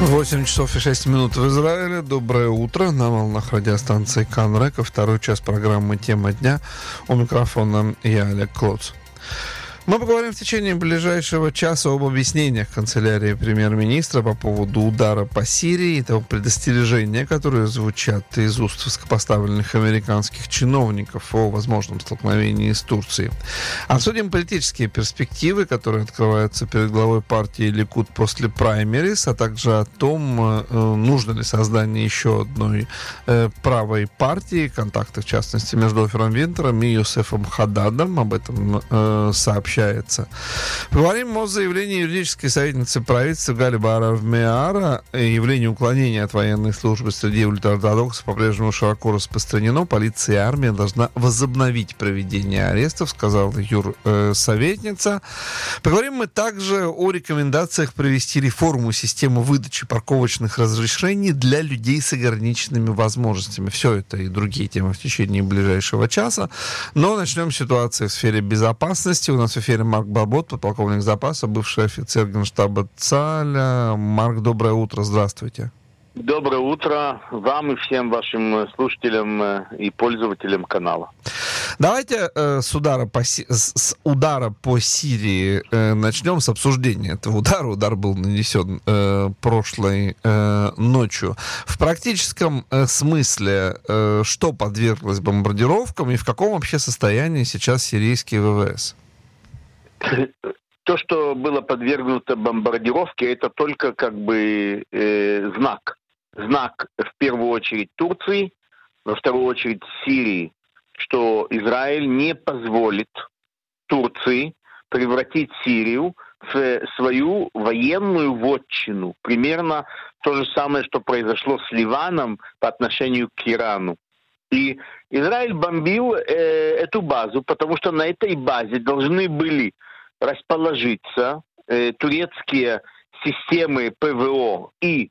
8 часов и 6 минут в Израиле. Доброе утро. На волнах радиостанции Канрека. Второй час программы «Тема дня». У микрофона я, Олег Клоц. Мы поговорим в течение ближайшего часа об объяснениях канцелярии премьер-министра по поводу удара по Сирии и того предостережения, которые звучат из уст высокопоставленных американских чиновников о возможном столкновении с Турцией. Обсудим политические перспективы, которые открываются перед главой партии Ликуд после праймерис, а также о том, нужно ли создание еще одной правой партии, контакты, в частности, между Офером Винтером и Йосефом Хададом. Об этом сообщается. Поговорим о заявлении юридической советницы правительства Гали Баарав-Миара. Явление уклонения от военной службы среди ультраортодоксов по-прежнему широко распространено. Полиция и армия должна возобновить проведение арестов, сказала юрсоветница. Поговорим мы также о рекомендациях провести реформу системы выдачи парковочных разрешений для людей с ограниченными возможностями. Все это и другие темы в течение ближайшего часа. Но начнем с ситуации в сфере безопасности. У нас в эфире Марк Бабот, подполковник запаса, бывший офицер Генштаба ЦАля. Марк, доброе утро, здравствуйте. Доброе утро вам и всем вашим слушателям и пользователям канала. Давайте с удара по Сирии начнем, с обсуждения этого удара. Удар был нанесен прошлой ночью. В практическом смысле, что подверглось бомбардировкам и в каком вообще состоянии сейчас сирийские ВВС? То, что было подвергнуто бомбардировке, это только как бы знак. Знак в первую очередь Турции, во вторую очередь Сирии, что Израиль не позволит Турции превратить Сирию в свою военную вотчину. Примерно то же самое, что произошло с Ливаном по отношению к Ирану. И Израиль бомбил эту базу, потому что на этой базе должны были расположиться турецкие системы ПВО и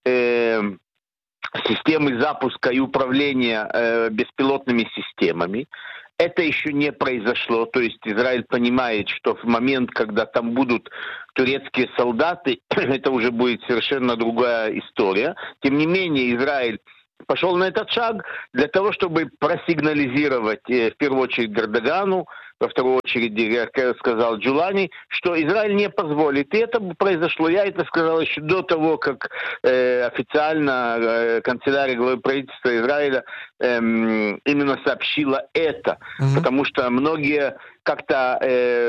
системы запуска и управления беспилотными системами. Это еще не произошло, то есть Израиль понимает, что в момент, когда там будут турецкие солдаты, это уже будет совершенно другая история. Тем не менее, Израиль пошел на этот шаг для того, чтобы просигнализировать в первую очередь Эрдогану, во вторую очередь, как сказал Джулани, что Израиль не позволит. И это произошло. Я это сказал еще до того, как официально канцелярия главы правительства Израиля именно сообщила это. Потому что многие как-то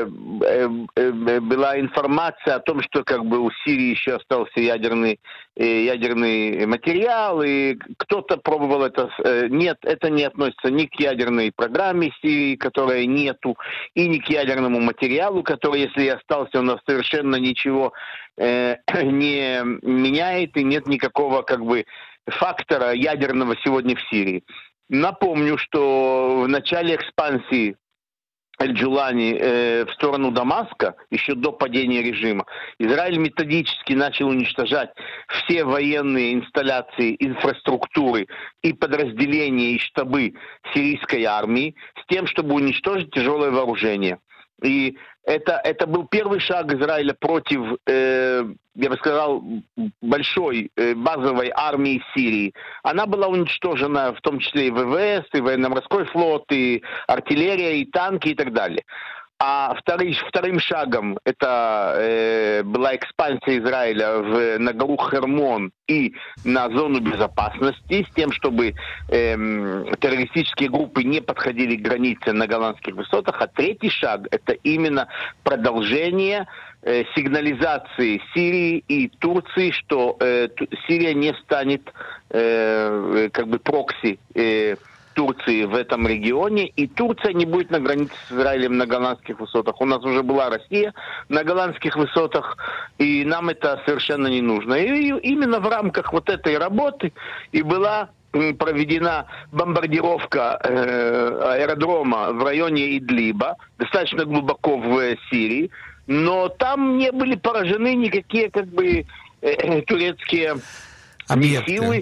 была информация о том, что как бы у Сирии еще остался ядерный материал, и кто-то пробовал это. Нет, это не относится ни к ядерной программе Сирии, которой нету, и ни к ядерному материалу, который, если и остался, у нас совершенно ничего не меняет, и нет никакого как бы фактора ядерного сегодня в Сирии. Напомню, что в начале экспансии Эль-Джулани в сторону Дамаска, еще до падения режима, Израиль методически начал уничтожать все военные инсталляции, инфраструктуры и подразделения и штабы сирийской армии с тем, чтобы уничтожить тяжелое вооружение. И это был первый шаг Израиля против, я бы сказал, большой базовой армии Сирии. Она была уничтожена в том числе и ВВС, и военно-морской флот, и артиллерия, и танки, и так далее. А вторым шагом это была экспансия Израиля на гору Хермон и на зону безопасности, с тем, чтобы террористические группы не подходили к границе на Голландских высотах. А третий шаг – это именно продолжение сигнализации Сирии и Турции, что Сирия не станет как бы прокси Турции в этом регионе, и Турция не будет на границе с Израилем на Голландских высотах. У нас уже была Россия на Голландских высотах, и нам это совершенно не нужно. И именно в рамках вот этой работы и была проведена бомбардировка аэродрома в районе Идлиба, достаточно глубоко в Сирии, но там не были поражены никакие как бы турецкие Объекты. Ни силы,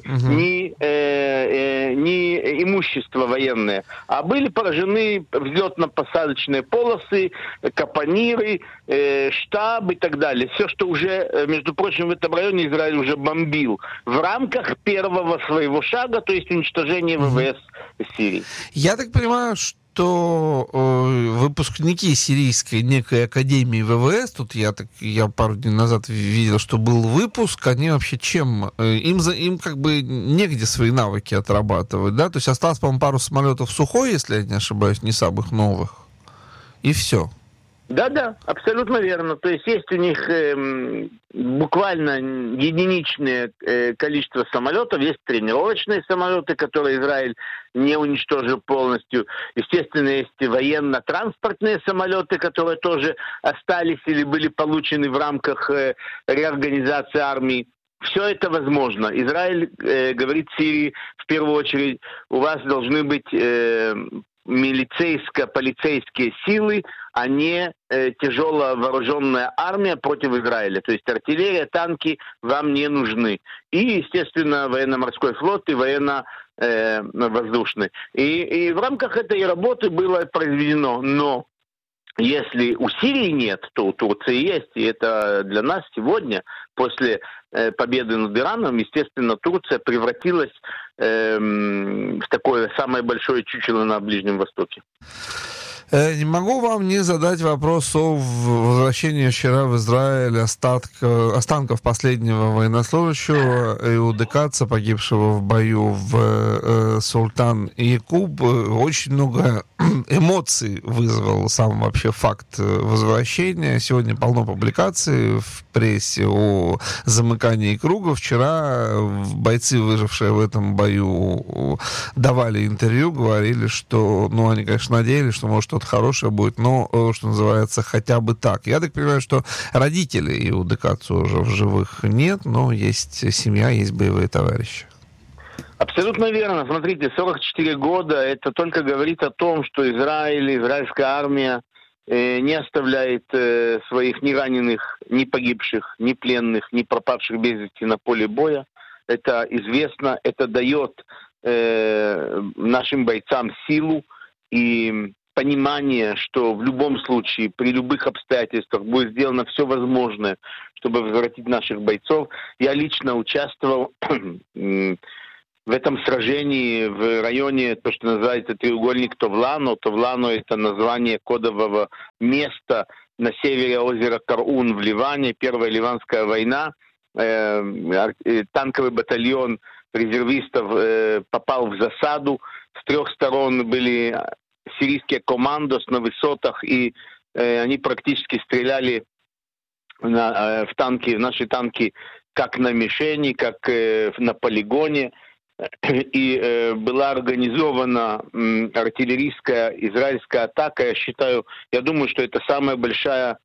ни имущество военное. А были поражены взлетно-посадочные полосы, капониры, штаб и так далее. Все, что уже, между прочим, в этом районе Израиль уже бомбил в рамках первого своего шага, то есть уничтожения ВВС Сирии. Я так понимаю, что выпускники сирийской некой академии ВВС, тут я пару дней назад видел, что был выпуск, они вообще чем? Им как бы негде свои навыки отрабатывать, да? То есть осталось, по-моему, пару самолетов Сухой, если я не ошибаюсь, не самых новых, и все. Да, абсолютно верно. То есть у них буквально единичное количество самолетов, есть тренировочные самолеты, которые Израиль не уничтожил полностью. Естественно, есть военно-транспортные самолеты, которые тоже остались или были получены в рамках реорганизации армии. Все это возможно. Израиль говорит Сирии, в первую очередь, у вас должны быть милицейско-полицейские силы, а не тяжело вооруженная армия против Израиля. То есть артиллерия, танки вам не нужны. И, естественно, военно-морской флот и военно-воздушный. И в рамках этой работы было произведено. Но если у Сирии нет, то у Турции есть. И это для нас сегодня, после победы над Ираном, естественно, Турция превратилась в такое самое большое чучело на Ближнем Востоке. Не могу вам не задать вопрос о возвращении вчера в Израиль останков последнего военнослужащего иудыкаца, погибшего в бою в Султан Якуб. Очень много эмоций вызвал сам вообще факт возвращения. Сегодня полно публикаций в прессе о замыкании круга. Вчера бойцы, выжившие в этом бою, давали интервью, говорили, что, они, конечно, надеялись, что, может, что-то хорошее будет, но, что называется, хотя бы так. Я так понимаю, что родителей иудыкацу уже в живых нет, но есть семья, есть боевые товарищи. Абсолютно верно. Смотрите, 44 года, это только говорит о том, что Израиль, израильская армия не оставляет своих ни раненых, ни погибших, ни пленных, ни пропавших без вести на поле боя. Это известно, это дает нашим бойцам силу и понимание, что в любом случае, при любых обстоятельствах будет сделано все возможное, чтобы возвратить наших бойцов. Я лично участвовал в этом сражении в районе, то, что называется треугольник Товлано. Товлано — это название кодового места на севере озера Карун в Ливане, Первая Ливанская война. Танковый батальон резервистов попал в засаду. С трех сторон были сирийские командос на высотах, и они практически стреляли в наши танки как на мишени, как на полигоне. И была организована артиллерийская израильская атака. Я думаю, что это самая большая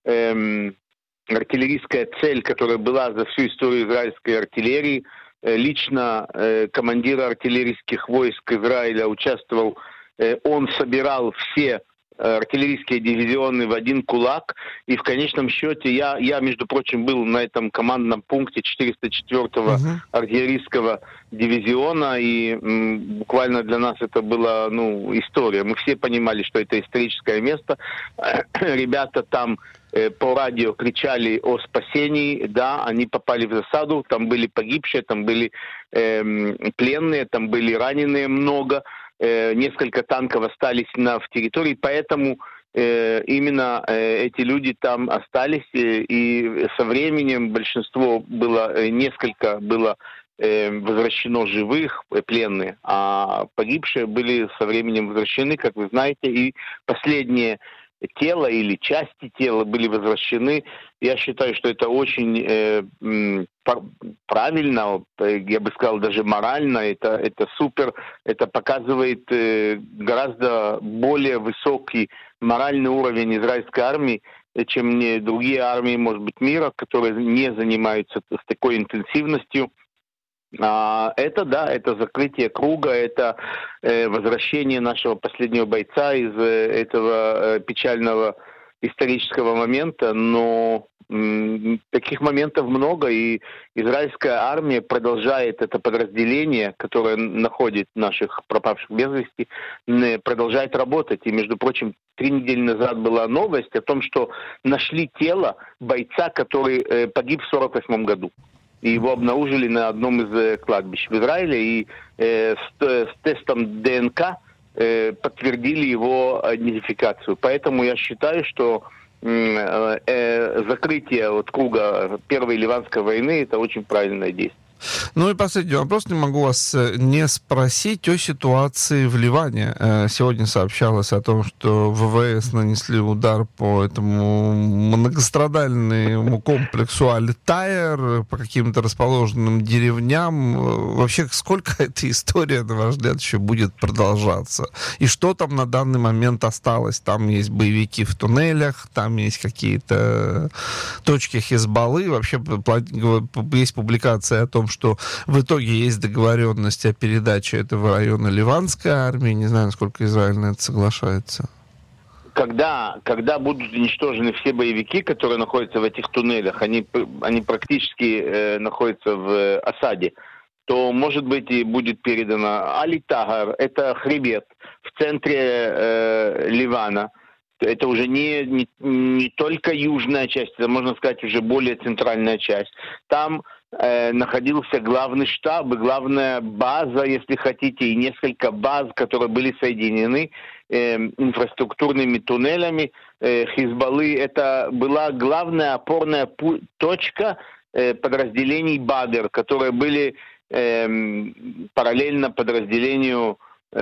артиллерийская цель, которая была за всю историю израильской артиллерии. Лично командир артиллерийских войск Израиля участвовал. Он собирал все артиллерийские дивизионы в один кулак, и в конечном счете я, между прочим, был на этом командном пункте 404-го артиллерийского дивизиона, и буквально для нас это была история. Мы все понимали, что это историческое место. Ребята там по радио кричали о спасении, да, они попали в засаду, там были погибшие, там были пленные, там были раненые много. Несколько танков остались в территории, поэтому именно эти люди там остались, и со временем несколько было возвращено живых, пленные, а погибшие были со временем возвращены, как вы знаете, и последнее тело или части тела были возвращены. Я считаю, что это очень правильно, я бы сказал, даже морально, это супер, это показывает гораздо более высокий моральный уровень израильской армии, чем другие армии, может быть, мира, которые не занимаются с такой интенсивностью. Это закрытие круга, это возвращение нашего последнего бойца из этого печального исторического момента, но таких моментов много, и израильская армия продолжает это подразделение, которое находит наших пропавших без вести, продолжает работать. И, между прочим, 3 недели назад была новость о том, что нашли тело бойца, который погиб в 1948 году. И его обнаружили на одном из кладбищ в Израиле, и с тестом ДНК подтвердили его идентификацию. Поэтому я считаю, что закрытие круга Первой Ливанской войны – это очень правильное действие. Ну и последний вопрос. Не могу вас не спросить о ситуации в Ливане. Сегодня сообщалось о том, что ВВС нанесли удар по этому многострадальному комплексу Аль-Тайр, по каким-то расположенным деревням. Вообще, сколько эта история, на ваш взгляд, еще будет продолжаться? И что там на данный момент осталось? Там есть боевики в туннелях, там есть какие-то точки Хизбаллы. Вообще есть публикация о том, что в итоге есть договоренность о передаче этого района ливанской армии. Не знаю, насколько Израиль на это соглашается. Когда будут уничтожены все боевики, которые находятся в этих туннелях, они практически находятся в осаде, то, может быть, и будет передано Али-Тагар, это хребет в центре Ливана. Это уже не только южная часть, это, можно сказать, уже более центральная часть. Там находился главный штаб и главная база, если хотите, и несколько баз, которые были соединены инфраструктурными туннелями Хизбаллы. Это была главная опорная точка подразделений Бадер, которые были параллельно подразделению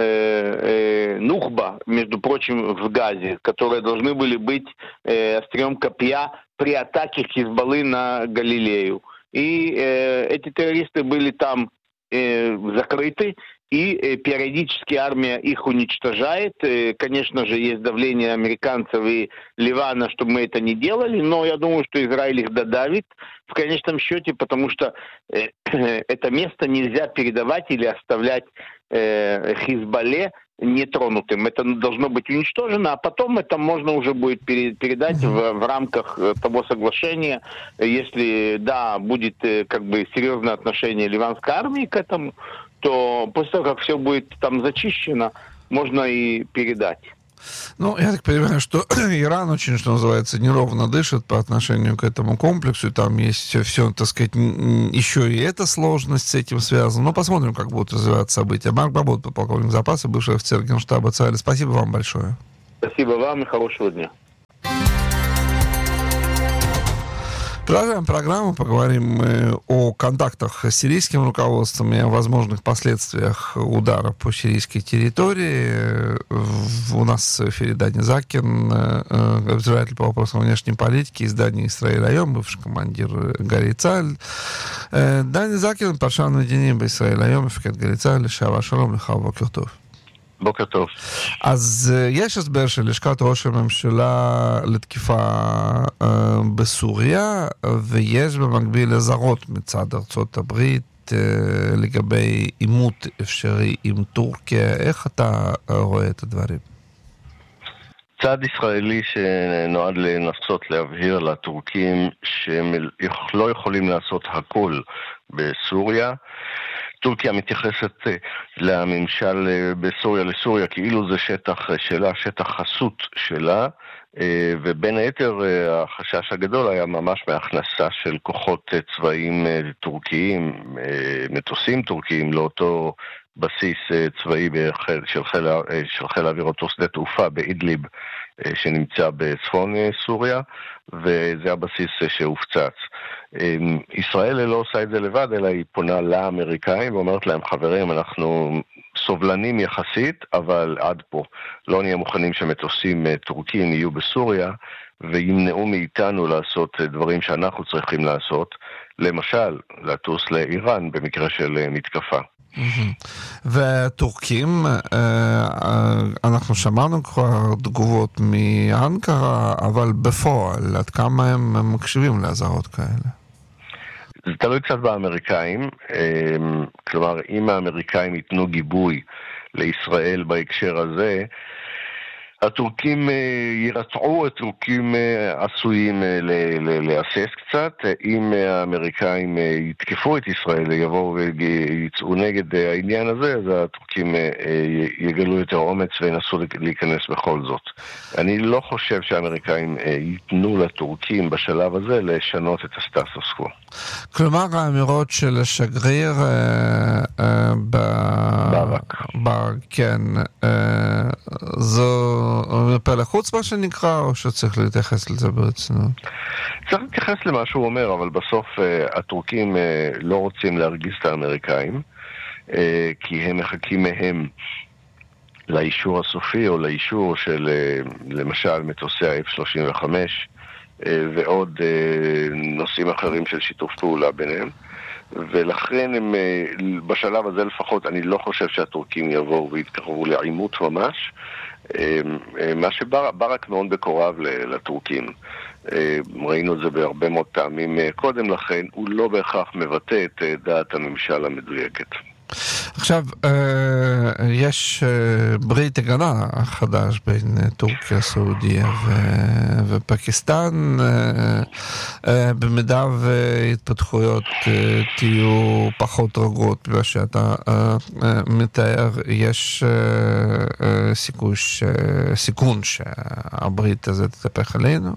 Нухба, между прочим, в Газе, которые должны были быть острием копья при атаке Хизбаллы на Галилею. И эти террористы были там закрыты, и периодически армия их уничтожает. Конечно же, есть давление американцев и Ливана, чтобы мы это не делали, но я думаю, что Израиль их додавит в конечном счете, потому что это место нельзя передавать или оставлять Хизбалле нетронутым. Это должно быть уничтожено, а потом это можно уже будет передать в рамках того соглашения, если, да, будет серьезное отношение ливанской армии к этому, то после того, как все будет там зачищено, можно и передать. Ну, я так понимаю, что Иран очень, что называется, неровно дышит по отношению к этому комплексу, и там есть все, так сказать, еще и эта сложность с этим связана. Но посмотрим, как будут развиваться события. Марк Бабот, подполковник запаса, бывший офицер Генштаба ЦАР. Спасибо вам большое. Спасибо вам и хорошего дня. Продолжаем программу, поговорим мы о контактах с сирийским руководством и о возможных последствиях удара по сирийской территории. У нас в эфире Дани Закин, обозреватель по вопросам внешней политики, издание «Исраэль Айом», бывший командир Галей Цааль. Дани Закин, паршан מדיניים בישראל היום, מפקד גלי צה"ל, לשעבר שלום לך ובוקר טוב. בוקר טוב. אז יש הסבר של לשכת ראש הממשלה לתקיפה בסוריה, ויש במקביל אזהרות מצד ארצות הברית לגבי עימות אפשרי עם טורקיה. איך אתה רואה את הדברים? צעד ישראלי שנועד לנסות להבהיר לטורקים שהם לא יכולים לעשות הכל בסוריה. טורקיה מתייחסת לממשל בסוריה לסוריה כאילו זה שטח שלה, שטח חסות שלה, ובין היתר החשש הגדול היה ממש מהכנסה של כוחות צבאיים טורקיים, מטוסים טורקיים לאותו בסיס צבאי של חיל האוויר, אותו שדה תעופה באידליב שנמצא בצפון סוריה, וזה הבסיס שהופצץ. ישראל לא עושה את זה לבד, אלא היא פונה לאמריקאים ואומרת להם, חברים, אנחנו סובלנים יחסית, אבל עד פה. לא נהיה מוכנים שמטוסים טורקיים יהיו בסוריה, וימנעו מאיתנו לעשות דברים שאנחנו צריכים לעשות, למשל, לטוס לאיראן במקרה של מתקפה. והטורקים, אנחנו שמענו כבר תגובות מאנקרה, אבל בפועל, עד כמה הם מקשיבים לאזהרות כאלה? זה תלוי קצת באמריקאים, כלומר, אם האמריקאים ייתנו גיבוי לישראל בהקשר הזה, הטורקים יירתעו, הטורקים עשויים להסס קצת. אם האמריקאים יתקפו את ישראל, יבואו ויצאו נגד העניין הזה, אז הטורקים יגלו יותר אומץ וינסו להיכנס בכל זאת. אני לא חושב שהאמריקאים ייתנו לטורקים בשלב הזה לשנות את הסטטוס קוו. כלומר, האמירות של השגריר כן, זו מפה לחוץ מה שנקרא, או שצריך להתייחס לזה ברצינות? צריך להתייחס למה שהוא אומר, אבל בסוף הטורקים לא רוצים להרגיז את האמריקאים, כי הם מחכים מהם לאישור הסופי, או לאישור של למשל מטוסי ה-F-35, ועוד נושאים אחרים של שיתוף פעולה ביניהם. ולכן הם, בשלב הזה לפחות, אני לא חושב שהטורקים יבואו ויתקרבו לעימות ממש. מה שברק מאוד בקורב לטורקים. ראינו את זה בהרבה מאוד פעמים קודם לכן, הוא לא בהכרח מבטא את דעת הממשל המדויקת. עכשיו, יש ברית הגנה חדש בין טורקיה, סעודיה ופקיסטן. במידה והתפתחויות תהיו פחות רגות ממה שאתה מתאר, יש סיכון שהברית הזאת תתהפך עלינו?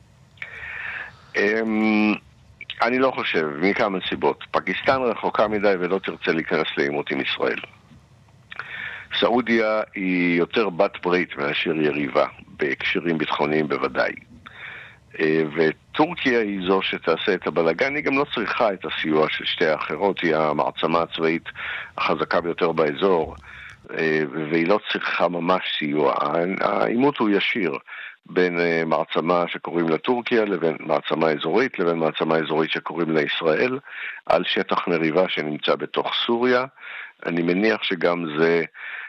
אני לא חושב, מכמה סיבות. פקיסטן רחוקה מדי ולא תרצה להיכנס לעימות עם ישראל. סעודיה היא יותר בת ברית מאשר יריבה, בהקשרים ביטחוניים בוודאי. וטורקיה היא זו שתעשה את הבלגן, היא גם לא צריכה את הסיוע של שתי האחרות, היא המעצמה הצבאית החזקה ביותר באזור, והיא לא צריכה ממש סיוע. העימות הוא ישיר. בין מעצמה שקוראים לה טורקיה לבין מעצמה אזורית, לבין מעצמה אזורית שקוראים לה ישראל, על שטח מריבה שנמצא בתוך סוריה. אני מניח שגם זה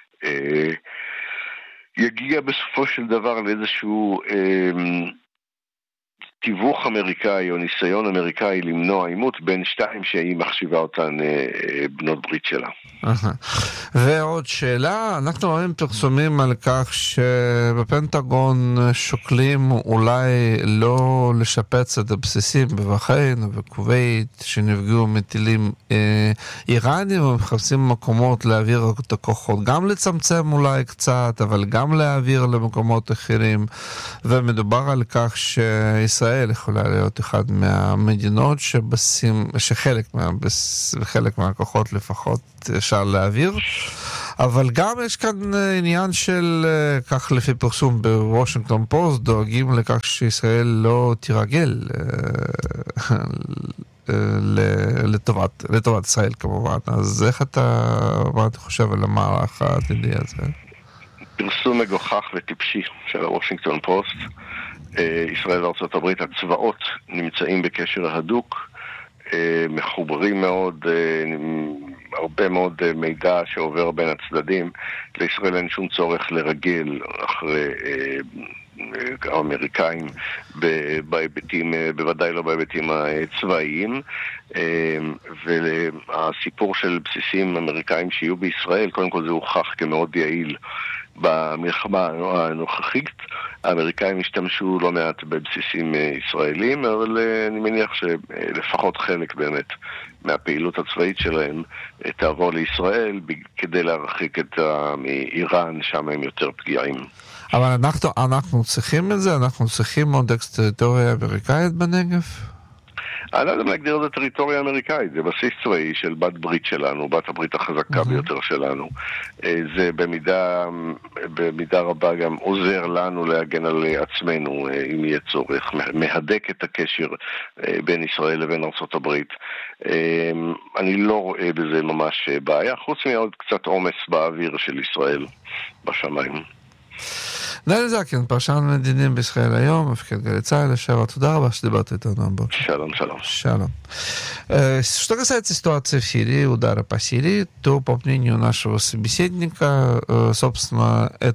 יגיע בסופו של דבר לאיזשהו תיווך אמריקאי או ניסיון אמריקאי למנוע עימות בין שתיים שהיא מחשיבה אותן בנות ברית שלה. ועוד שאלה, אנחנו רואים פרסומים על כך שבפנטגון שוקלים אולי לא לשפץ את הבסיסים בבחריין ובכווית שנפגעו מטילים איראנים, ומחפשים מקומות להעביר את הכוחות, גם לצמצם אולי קצת, אבל גם להעביר למקומות אחרים, ומדובר על כך שישראל יכולה להיות אחד מהמדינות שחלק מהכוחות לפחות אפשר להעביר, אבל גם יש כאן עניין של, כך לפי פרסום בוושינגטון פוסט, דואגים לכך שישראל לא תירגל לטובת ישראל כמובן. אז איך מה אתה חושב על המערך העתידי הזה? פרסום מגוחך וטיפשי של הוושינגטון פוסט. ישראל וארצות הברית, הצבאות נמצאים בקשר הדוק, מחוברים מאוד, הרבה מאוד מידע שעובר בין הצדדים. לישראל אין שום צורך לרגל אחרי האמריקאים בהיבטים, בוודאי לא בהיבטים הצבאיים, והסיפור של בסיסים אמריקאים שיהיו בישראל, קודם כל זה הוכח כמאוד יעיל במלחמה הנוכחית. האמריקאים השתמשו לא מעט בבסיסים ישראלים, אבל אני מניח שלפחות חלק באמת מהפעילות הצבאית שלהם תעבור לישראל כדי להרחיק מאיראן, שם הם יותר פגיעים. אבל אנחנו צריכים את זה? אנחנו צריכים עוד אקס-טריטוריה אמריקאית בנגב? אני לא יודע אם להגדיר את זה טריטוריה אמריקאית, זה בסיס צבאי של בת ברית שלנו, בת הברית החזקה ביותר שלנו. זה במידה רבה גם עוזר לנו להגן על עצמנו, אם יהיה צורך, מהדק את הקשר בין ישראל לבין ארצות הברית. אני לא רואה בזה ממש בעיה, חוץ מעוד קצת עומס באוויר של ישראל בשמיים. דני זקן, פרשן מדיניים בישראל היום, מפקד גלי צה"ל לשעבר. Туда рада, что дебаты это нам был. Шалом. Шалом. Что касается ситуации в Сирии, удара по Сирии, то, по мнению нашего собеседника, собственно, этот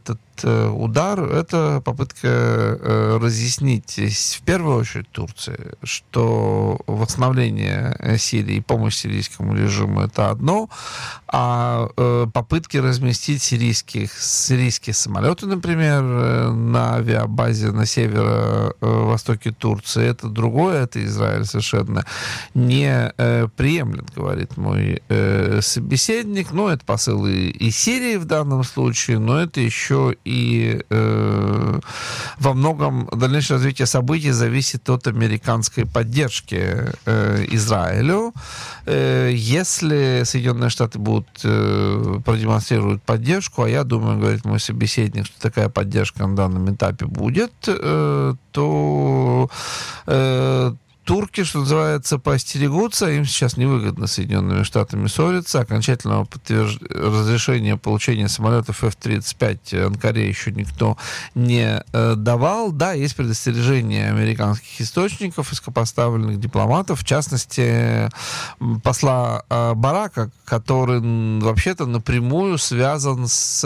удар, это попытка разъяснить в первую очередь Турции, что восстановление Сирии и помощь сирийскому режиму — это одно, а попытки разместить сирийские самолеты, например, на авиабазе на северо-востоке Турции — это другое, это Израиль совершенно не приемлет, говорит мой собеседник. Ну, это посыл и Сирии в данном случае, но это еще и во многом дальнейшее развитие событий зависит от американской поддержки Израилю. Если Соединенные Штаты будут продемонстрируют поддержку, а я думаю, говорит мой собеседник, что такая поддержка на данном этапе будет, то турки, что называется, поостерегутся, им сейчас невыгодно с Соединенными Штатами ссориться. Окончательного разрешения получения самолетов F-35 Анкаре еще никто не давал. Да, есть предостережение американских источников, высокопоставленных дипломатов, в частности, посла Барака, который вообще-то напрямую связан с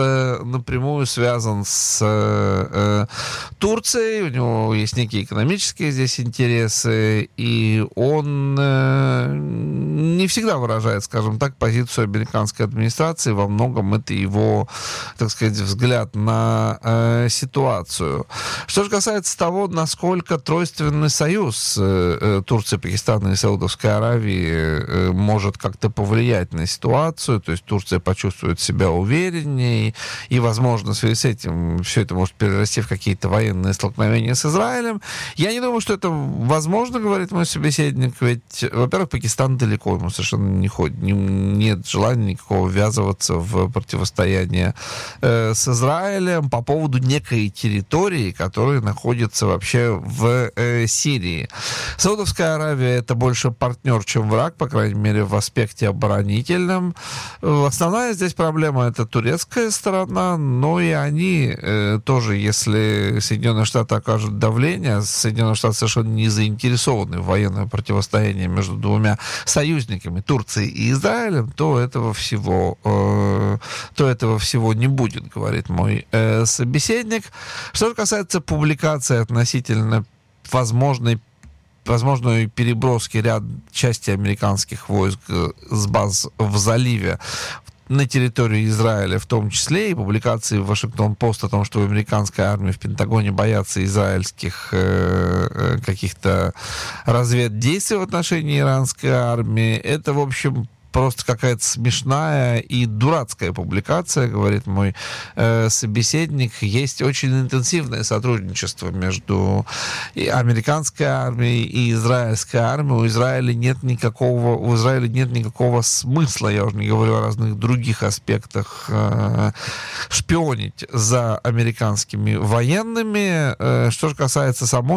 Турцией. У него есть некие экономические здесь интересы, и он не всегда выражает, скажем так, позицию американской администрации. Во многом это его, так сказать, взгляд на ситуацию. Что же касается того, насколько тройственный союз Турции, Пакистана и Саудовской Аравии может как-то повлиять на ситуацию, то есть Турция почувствует себя увереннее, и, возможно, в связи с этим все это может перерасти в какие-то военные столкновения с Израилем, я не думаю, что это возможно, говорит мой собеседник, ведь, во-первых, Пакистан далеко, ему совершенно не ходит, нет желания никакого ввязываться в противостояние с Израилем по поводу некой территории, которая находится вообще в Сирии. Саудовская Аравия — это больше партнер, чем враг, по крайней мере, в аспекте оборонительном. Основная здесь проблема — это турецкая сторона, но и они тоже, если Соединенные Штаты окажут давление, Соединенные Штаты совершенно не заинтересованы в военное противостояние между двумя союзниками, Турцией и Израилем, то этого всего не будет, говорит мой собеседник. Что же касается публикации относительно возможной переброски части американских войск с баз в заливе на территорию Израиля в том числе, и публикации в Вашингтон-Пост о том, что американская армия в Пентагоне боятся израильских каких-то разведдействий в отношении иранской армии, это, в общем, просто какая-то смешная и дурацкая публикация, говорит мой собеседник. Есть очень интенсивное сотрудничество между американской армией и израильской армией. У Израиля нет никакого смысла, я уже не говорю о разных других аспектах, шпионить за американскими военными. Что же касается самой